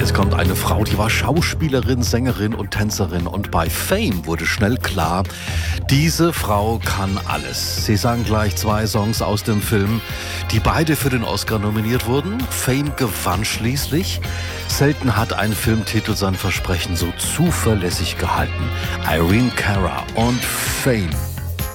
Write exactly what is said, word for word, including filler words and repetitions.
Jetzt kommt eine Frau, die war Schauspielerin, Sängerin und Tänzerin. Und bei Fame wurde schnell klar, diese Frau kann alles. Sie sang gleich zwei Songs aus dem Film, die beide für den Oscar nominiert wurden. Fame gewann schließlich. Selten hat ein Filmtitel sein Versprechen so zuverlässig gehalten. Irene Cara und Fame.